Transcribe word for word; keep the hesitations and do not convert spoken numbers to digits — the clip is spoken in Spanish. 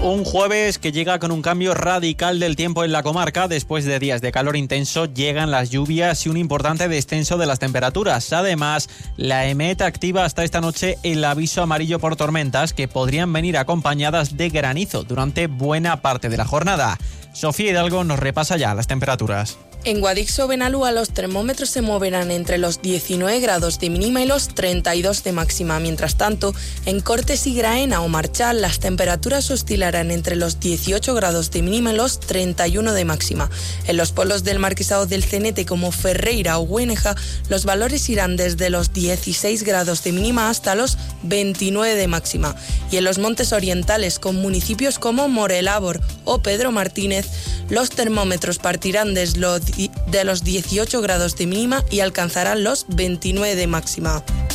Un jueves que llega con un cambio radical del tiempo en la comarca. Después de días de calor intenso llegan las lluvias y un importante descenso de las temperaturas. Además, la EMET activa hasta esta noche el aviso amarillo por tormentas que podrían venir acompañadas de granizo durante buena parte de la jornada. Sofía Hidalgo nos repasa ya las temperaturas. En Guadix o Benalúa los termómetros se moverán entre los diecinueve grados de mínima y los treinta y dos de máxima. Mientras tanto, en Cortes y Graena o Marchal las temperaturas oscilarán entre los dieciocho grados de mínima y los treinta y uno de máxima. En los polos del Marquesado del Cenete como Ferreira o Güeneja, los valores irán desde los dieciséis grados de mínima hasta los veintinueve de máxima. Y en los montes orientales con municipios como Morelábor o Pedro Martínez, los termómetros partirán desde los de los dieciocho grados de mínima y alcanzarán los veintinueve de máxima.